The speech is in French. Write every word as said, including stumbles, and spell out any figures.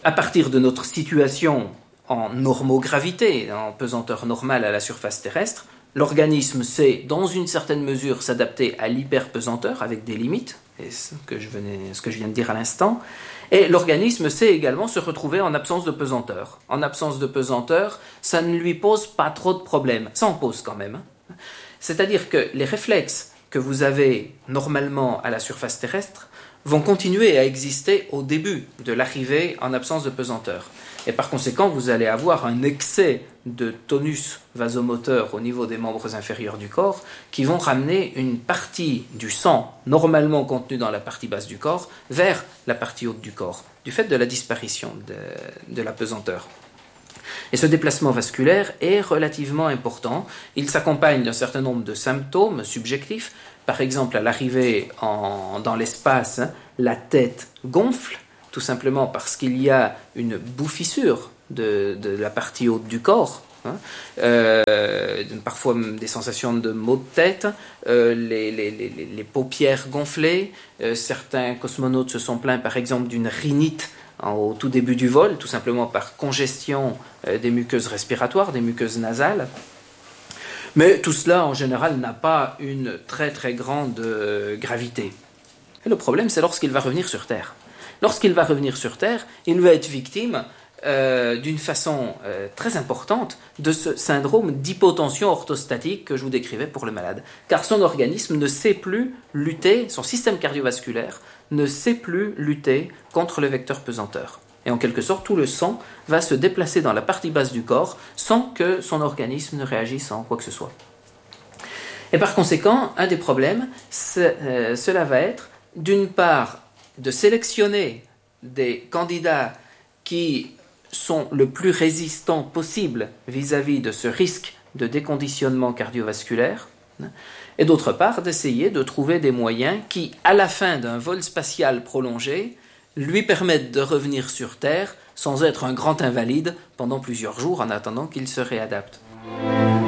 à partir de notre situation en normogravité, en pesanteur normale à la surface terrestre, l'organisme sait, dans une certaine mesure, s'adapter à l'hyperpesanteur avec des limites, et ce que je venais, ce que je viens de dire à l'instant, et l'organisme sait également se retrouver en absence de pesanteur. En absence de pesanteur, ça ne lui pose pas trop de problèmes. Ça en pose quand même. C'est-à-dire que les réflexes que vous avez normalement à la surface terrestre vont continuer à exister au début de l'arrivée en absence de pesanteur. Et par conséquent, vous allez avoir un excès de tonus vasomoteur au niveau des membres inférieurs du corps qui vont ramener une partie du sang normalement contenu dans la partie basse du corps vers la partie haute du corps, du fait de la disparition de, de la pesanteur. Et ce déplacement vasculaire est relativement important. Il s'accompagne d'un certain nombre de symptômes subjectifs. Par exemple, à l'arrivée en, dans l'espace, la tête gonfle, tout simplement parce qu'il y a une bouffissure de, de la partie haute du corps. Hein. Euh, parfois des sensations de maux de tête, euh, les, les, les, les paupières gonflées. Euh, certains cosmonautes se sont plaints, par exemple, d'une rhinite au tout début du vol, tout simplement par congestion euh, des muqueuses respiratoires, des muqueuses nasales. Mais tout cela, en général, n'a pas une très très grande euh, gravité. Et le problème, c'est lorsqu'il va revenir sur Terre. Lorsqu'il va revenir sur Terre, il va être victime euh, d'une façon euh, très importante de ce syndrome d'hypotension orthostatique que je vous décrivais pour le malade. Car son organisme ne sait plus lutter, son système cardiovasculaire ne sait plus lutter contre le vecteur pesanteur. Et en quelque sorte, tout le sang va se déplacer dans la partie basse du corps sans que son organisme ne réagisse en quoi que ce soit. Et par conséquent, un des problèmes, euh, cela va être, d'une part, de sélectionner des candidats qui sont le plus résistants possible vis-à-vis de ce risque de déconditionnement cardiovasculaire, et d'autre part, d'essayer de trouver des moyens qui, à la fin d'un vol spatial prolongé, lui permettent de revenir sur Terre sans être un grand invalide pendant plusieurs jours en attendant qu'il se réadapte.